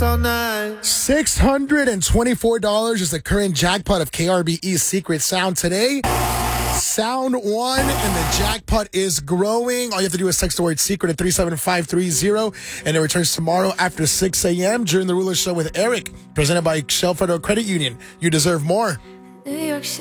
all night. $624 is the current jackpot of KRBE's Secret Sound today. Sound 1, and the jackpot is growing. All you have to do is text the word secret at 37530, and it returns tomorrow after 6 a.m. during the Ruler Show with Eric, presented by Shell Federal Credit Union. You deserve more. New York City.